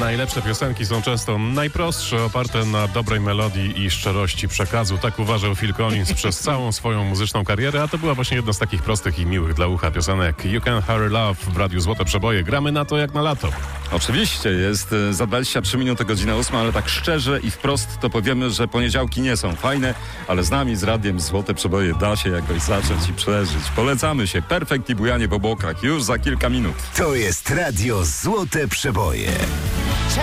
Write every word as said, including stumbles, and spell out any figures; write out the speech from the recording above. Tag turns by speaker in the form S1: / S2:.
S1: Najlepsze piosenki są często najprostsze, oparte na dobrej melodii i szczerości przekazu. Tak uważał Phil Collins przez całą swoją muzyczną karierę, a to była właśnie jedna z takich prostych i miłych dla ucha piosenek. You Can Hurry Love w Radiu Złote Przeboje. Gramy na to jak na lato.
S2: Oczywiście, jest za dwadzieścia trzy minuty, godzina ósma, ale tak szczerze i wprost to powiemy, że poniedziałki nie są fajne, ale z nami, z Radiem Złote Przeboje da się jakoś zacząć i przeżyć. Polecamy się. Perfekt i bujanie w obłokach już za kilka minut.
S3: To jest Radio Złote Przeboje.